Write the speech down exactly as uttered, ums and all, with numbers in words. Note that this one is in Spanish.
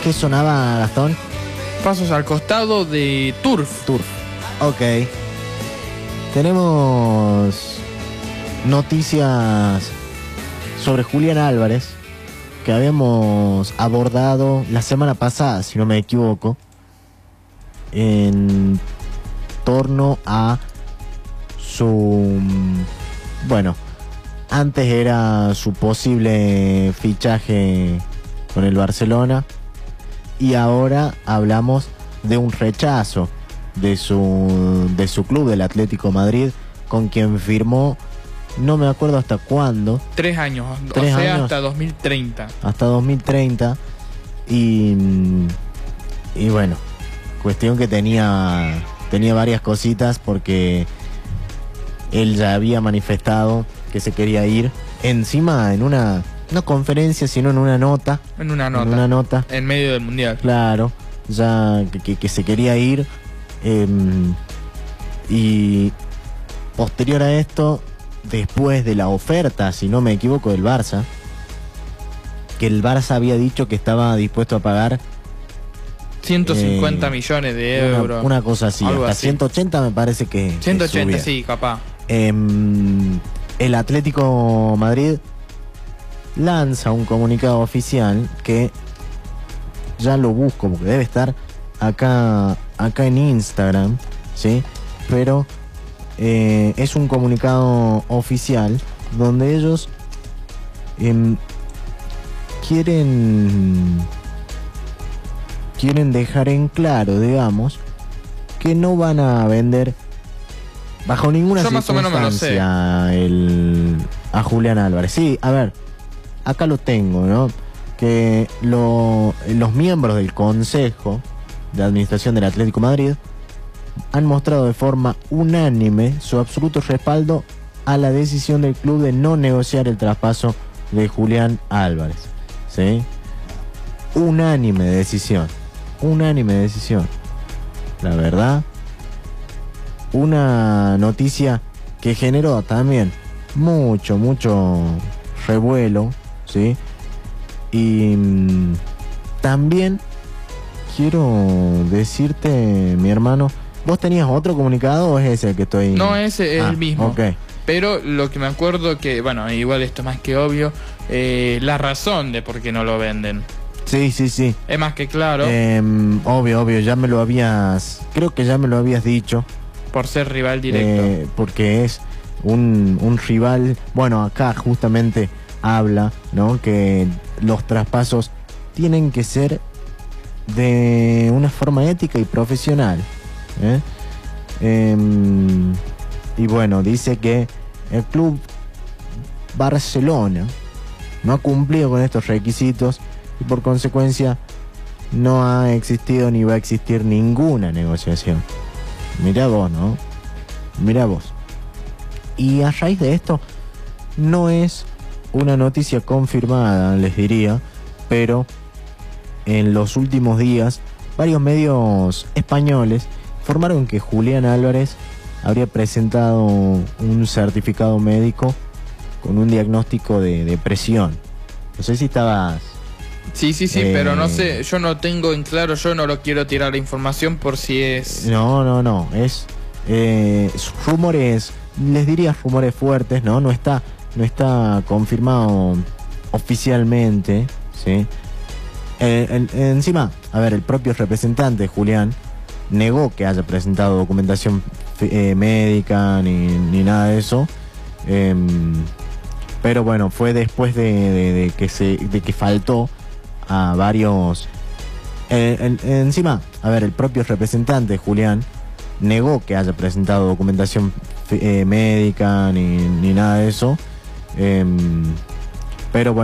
¿Qué sonaba, Gastón? Pasos al costado de Turf. Turf. Ok. Tenemos noticias sobre Julián Álvarez que habíamos abordado la semana pasada, si no me equivoco, en torno a su... Bueno, antes era su posible fichaje con el Barcelona y ahora hablamos de un rechazo de su, de su club, del Atlético Madrid, con quien firmó, no me acuerdo hasta cuándo. Tres años, Tres o sea, años, hasta dos mil treinta. Hasta dos mil treinta. Y, y bueno, cuestión que tenía, tenía varias cositas porque él ya había manifestado que se quería ir. Encima en una, no conferencia, sino en una nota. En una nota. En una nota. En medio del mundial. Claro, ya que, que, que se quería ir. Eh, y posterior a esto, después de la oferta, si no me equivoco, del Barça, que el Barça había dicho que estaba dispuesto a pagar ciento cincuenta eh, millones de euros. Una, una cosa así, Algo hasta así. ciento ochenta me parece que ciento ochenta, que subía. sí, capaz. Eh, el Atlético Madrid lanza un comunicado oficial que ya lo busco porque debe estar acá, acá en Instagram, ¿sí? Pero eh, es un comunicado oficial donde ellos eh, quieren quieren dejar en claro, digamos, que no van a vender bajo ninguna Yo más o menos me lo sé. circunstancia el, a Julián Álvarez. Sí, a ver, acá lo tengo, ¿no? Que lo, los miembros del Consejo de Administración del Atlético de Madrid han mostrado de forma unánime su absoluto respaldo a la decisión del club de no negociar el traspaso de Julián Álvarez, ¿sí? Unánime decisión, unánime decisión. La verdad, una noticia que generó también mucho, mucho revuelo, ¿sí? Y mmm, también quiero decirte, mi hermano, ¿vos tenías otro comunicado o es ese el que estoy...? No, ese es ah, el mismo. Ok. Pero lo que me acuerdo que, bueno, igual esto es más que obvio, eh, la razón de por qué no lo venden. Sí, sí, sí. Es más que claro. Eh, obvio, obvio, ya me lo habías... Creo que ya me lo habías dicho. Por ser rival directo. Eh, porque es un, un rival... Bueno, acá justamente habla, ¿no? Que los traspasos tienen que ser de una forma ética y profesional, ¿eh? Eh, y bueno, dice que el club Barcelona no ha cumplido con estos requisitos y por consecuencia no ha existido ni va a existir ninguna negociación. Mirá vos, ¿no? Mirá vos. Y a raíz de esto, no es una noticia confirmada, les diría, pero en los últimos días varios medios españoles informaron que Julián Álvarez habría presentado un certificado médico con un diagnóstico de depresión. No sé si estabas... Sí, sí, sí, eh, pero no sé, yo no tengo en claro, yo no lo quiero tirar la información por si es... No, no, no, es eh, rumores, les diría rumores fuertes, ¿no? No está, no está confirmado oficialmente, ¿sí? Eh, el, encima, a ver, el propio representante, Julián, negó que haya presentado documentación eh, médica ni, ni nada de eso. Eh, pero bueno, fue después de, de, de que se de que faltó a varios... Eh, el, encima, a ver, el propio representante, Julián, negó que haya presentado documentación eh, médica ni, ni nada de eso. Eh, pero bueno.